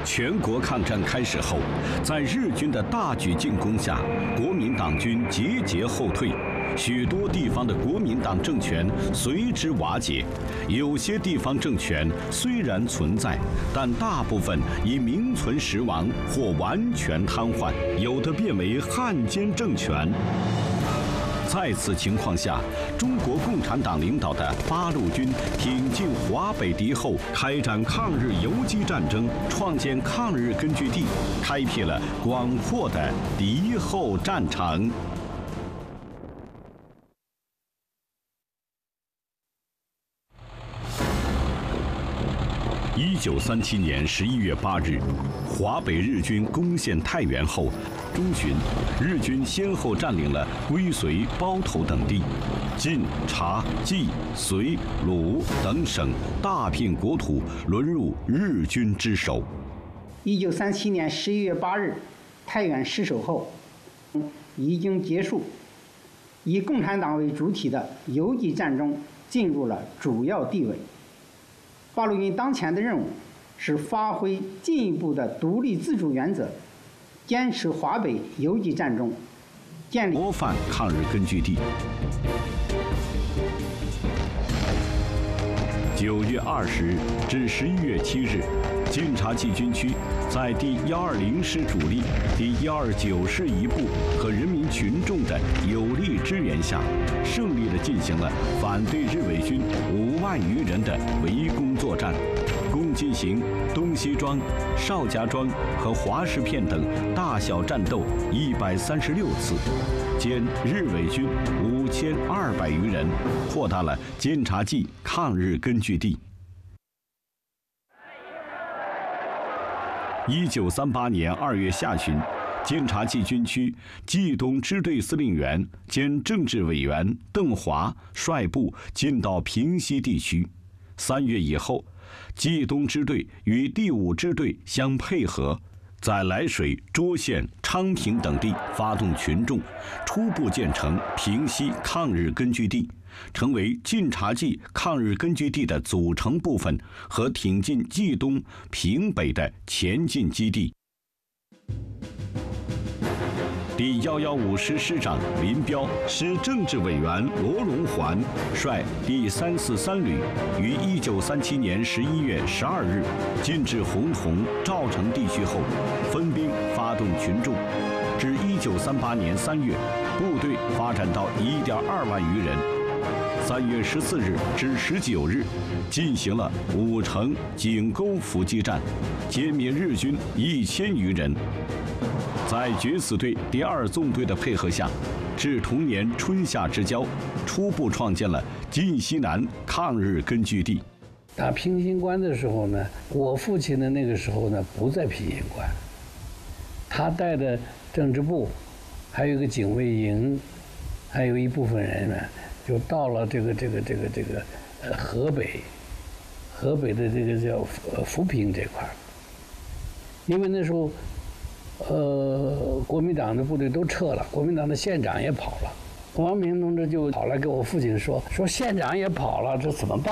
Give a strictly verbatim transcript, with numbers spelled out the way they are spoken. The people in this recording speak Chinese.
全国抗战开始后，在日军的大举进攻下，国民党军节节后退，许多地方的国民党政权随之瓦解。有些地方政权虽然存在，但大部分已名存实亡或完全瘫痪，有的变为汉奸政权。在此情况下，中国共产党领导的八路军挺进华北敌后，开展抗日游击战争，创建抗日根据地，开辟了广阔的敌后战场。一九三七年十一月八日，华北日军攻陷太原后，中旬，日军先后占领了归绥、包头等地，晋、察、冀、绥、鲁等省大片国土沦入日军之手。 一九三七年十一月八日，太原失守后，已经结束以共产党为主体的游击战争进入了主要地位。八路军当前的任务是发挥进一步的独立自主原则，坚持华北游击战中建立模范抗日根据地。九月二十日至十一月七日，晋察冀军区在第一二零师主力、第一二九师一部和人民群众的有力支援下，胜利地进行了反对日伪军五万余人的围攻作战，共进行东西庄、邵家庄和华石片等大小战斗一百三十六次，歼日伪军五千二百余人，扩大了晋察冀抗日根据地。一九三八年二月下旬，晋察冀军区冀东支队司令员兼政治委员邓华率部进到平西地区。三月以后，冀东支队与第五支队相配合，在涞水、涿县、昌平等地发动群众，初步建成平西抗日根据地，成为晋察冀抗日根据地的组成部分和挺进冀东、平北的前进基地。第一一五师师长林彪、师政治委员罗荣桓率第三四三旅于一九三七年十一月十二日进至洪洞、赵城地区后，分兵发动群众，至一九三八年三月，部队发展到一点二万余人。三月十四日至十九日，进行了武城、井沟伏击战，歼灭日军一千余人。在决死队第二纵队的配合下，至同年春夏之交，初步创建了晋西南抗日根据地。 打平型关的时候呢，我父亲的那个时候呢不在平型关，他带的政治部，还有一个警卫营，还有一部分人呢，就到了这个这个这个这个呃河北，河北的这个叫呃扶贫这块儿，因为那时候。呃，国民党的部队都撤了，国民党的县长也跑了，王明同志就跑来给我父亲说：“说县长也跑了，这怎么办